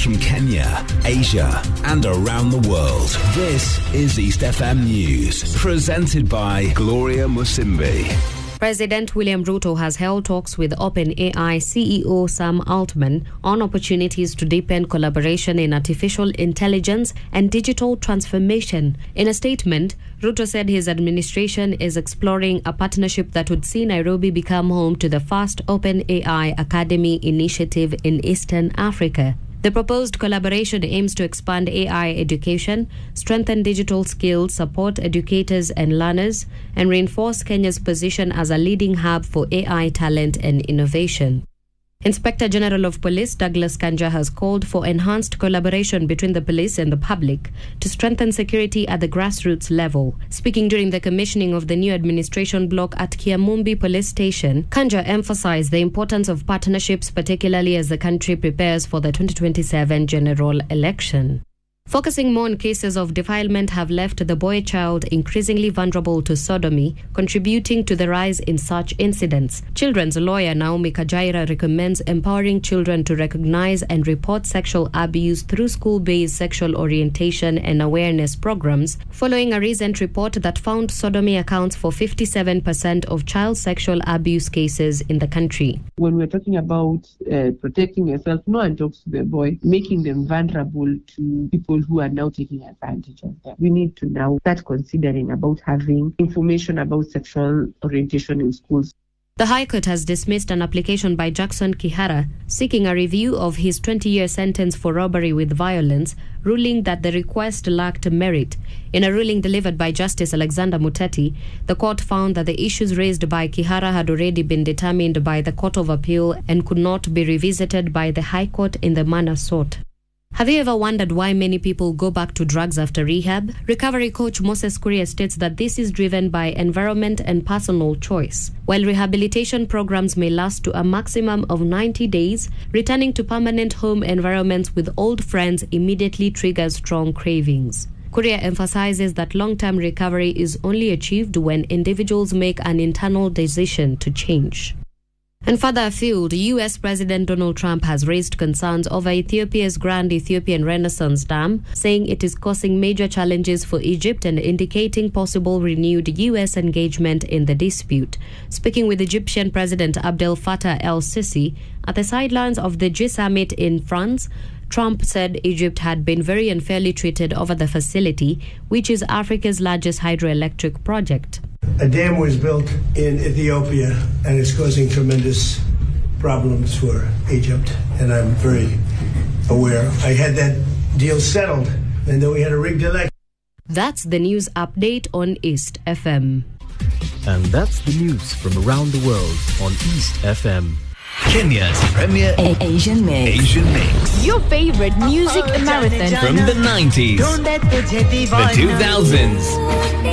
from Kenya, Asia, and around the world. This is East FM News, presented by Gloria Musimbi. President William Ruto has held talks with OpenAI CEO Sam Altman on opportunities to deepen collaboration in artificial intelligence and digital transformation. In a statement, Ruto said his administration is exploring a partnership that would see Nairobi become home to the first OpenAI Academy initiative in Eastern Africa. The proposed collaboration aims to expand AI education, strengthen digital skills, support educators and learners, and reinforce Kenya's position as a leading hub for AI talent and innovation. Inspector General of Police Douglas Kanja has called for enhanced collaboration between the police and the public to strengthen security at the grassroots level. Speaking during the commissioning of the new administration block at Kiamumbi Police Station, Kanja emphasized the importance of partnerships, particularly as the country prepares for the 2027 general election. Focusing more on cases of defilement have left the boy child increasingly vulnerable to sodomy, contributing to the rise in such incidents. Children's lawyer Naomi Kajaira recommends empowering children to recognize and report sexual abuse through school-based sexual orientation and awareness programs, following a recent report that found sodomy accounts for 57% of child sexual abuse cases in the country. When we're talking about protecting yourself, no one talks to the boy, making them vulnerable to people who are now taking advantage of them. We need to now start considering about having information about sexual orientation in schools. The High Court has dismissed an application by Jackson Kihara seeking a review of his 20-year sentence for robbery with violence, ruling that the request lacked merit. In a ruling delivered by Justice Alexander Muteti, the court found that the issues raised by Kihara had already been determined by the Court of Appeal and could not be revisited by the High Court in the manner sought. Have you ever wondered why many people go back to drugs after rehab? Recovery coach Moses Kuria states that this is driven by environment and personal choice. While rehabilitation programs may last to a maximum of 90 days, returning to permanent home environments with old friends immediately triggers strong cravings. Kuria emphasizes that long-term recovery is only achieved when individuals make an internal decision to change. And further afield, U.S. President Donald Trump has raised concerns over Ethiopia's Grand Ethiopian Renaissance Dam, saying it is causing major challenges for Egypt and indicating possible renewed U.S. engagement in the dispute. Speaking with Egyptian President Abdel Fattah el-Sisi at the sidelines of the G7 in France, Trump said Egypt had been very unfairly treated over the facility, which is Africa's largest hydroelectric project. A dam was built in Ethiopia and it's causing tremendous problems for Egypt, and I'm very aware. I had that deal settled, and then we had a rigged election. That's the news update on East FM. And that's the news from around the world on East FM. Kenya's premier Asian Mix. Asian Mix. Your favorite music marathon From the 90s, the 2000s,